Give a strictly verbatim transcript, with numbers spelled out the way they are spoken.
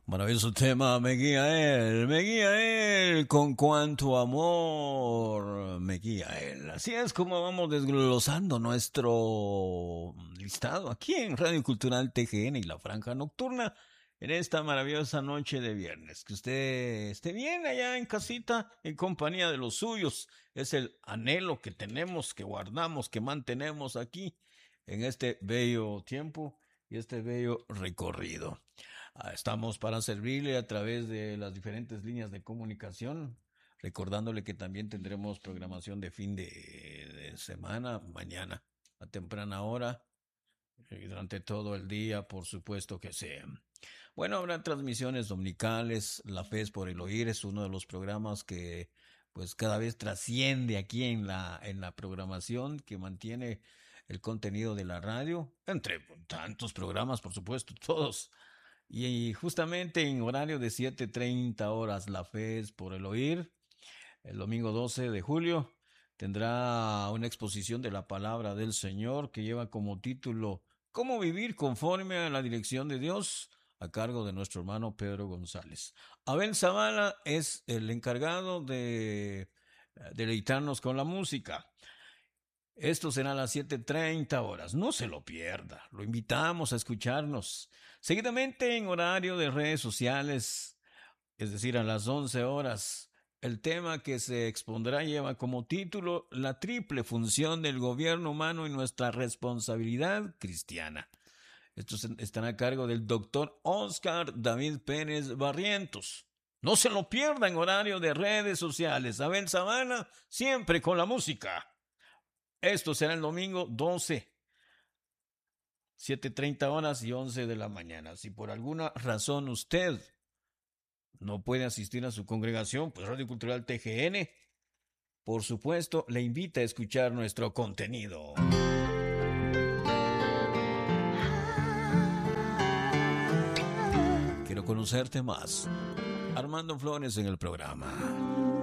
Maravilloso tema, me guía él, me guía él, con cuánto amor me guía él. Así es como vamos desglosando nuestro listado aquí en Radio Cultural T G N y la Franja Nocturna en esta maravillosa noche de viernes. Que usted esté bien allá en casita, en compañía de los suyos. Es el anhelo que tenemos, que guardamos, que mantenemos aquí en este bello tiempo y este bello recorrido. Estamos para servirle a través de las diferentes líneas de comunicación, recordándole que también tendremos programación de fin de, de semana mañana a temprana hora y durante todo el día, por supuesto que sea. Bueno, habrá transmisiones dominicales. La Fe es por el Oír es uno de los programas que pues cada vez trasciende aquí en la, en la programación, que mantiene el contenido de la radio, entre tantos programas, por supuesto, todos. Y justamente en horario de siete treinta horas, La Fe es por el Oír, el domingo doce de julio, tendrá una exposición de la palabra del Señor que lleva como título ¿Cómo vivir conforme a la dirección de Dios?, a cargo de nuestro hermano Pedro González. Abel Zavala es el encargado de deleitarnos con la música. Esto será a las siete treinta horas. No se lo pierda. Lo invitamos a escucharnos. Seguidamente en horario de redes sociales, es decir, a las once horas, el tema que se expondrá lleva como título La triple función del gobierno humano y nuestra responsabilidad cristiana. Esto estará a cargo del doctor Oscar David Pérez Barrientos. No se lo pierda en horario de redes sociales. Abel Zavala, siempre con la música. Esto será el domingo doce, siete treinta horas y once de la mañana. Si por alguna razón usted no puede asistir a su congregación, pues Radio Cultural T G N, por supuesto, le invita a escuchar nuestro contenido. Quiero conocerte más. Armando Flores en el programa.